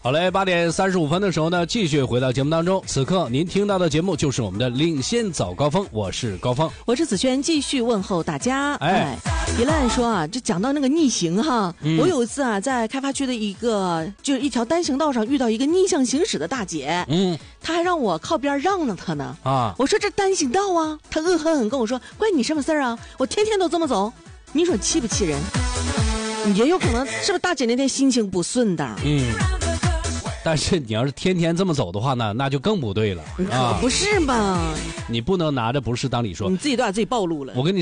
好嘞，8:35的时候呢，继续回到节目当中。此刻您听到的节目就是我们的领先早高峰，我是高峰， 我是子轩，继续问候大家。别乱说啊，这讲到那个逆行哈，我有一次啊，在开发区的就是一条单行道上遇到一个逆向行驶的大姐，她还让我靠边让了她呢。我说这单行道啊，她恶狠狠跟我说，关你什么事儿啊？我天天都这么走，你说气不气人？也有可能是不是大姐那天心情不顺的？ 但是你要是天天这么走的话呢，那就更不对了可不是嘛！ 你不能拿着不是当理说， 你自己都把自己暴露了。 我跟你